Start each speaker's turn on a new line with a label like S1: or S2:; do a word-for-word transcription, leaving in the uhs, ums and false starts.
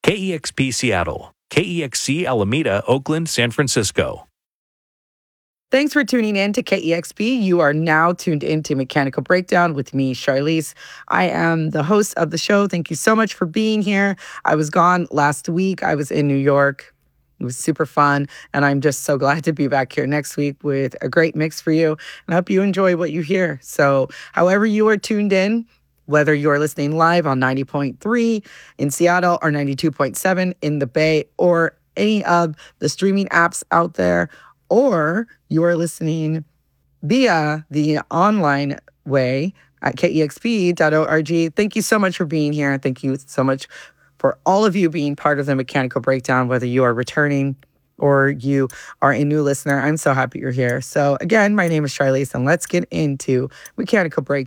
S1: K E X P Seattle, K E X C Alameda, Oakland, San Francisco.
S2: Thanks for tuning in to K E X P. You are now tuned into Mechanical Breakdown with me, Charlize. I am the host of the show. Thank you so much for being here. I was gone last week. I was in New York. It was super fun, and I'm just so glad to be back here next week with a great mix for you, and I hope you enjoy what you hear. So however you are tuned in, whether you're listening live on ninety point three in Seattle or ninety-two point seven in the Bay or any of the streaming apps out there, or you are listening via the online way at K E X P dot org. Thank you so much for being here. Thank you so much for all of you being part of the Mechanical Breakdown, whether you are returning or you are a new listener. I'm so happy you're here. So again, my name is Charlize, and let's get into Mechanical Breakdown.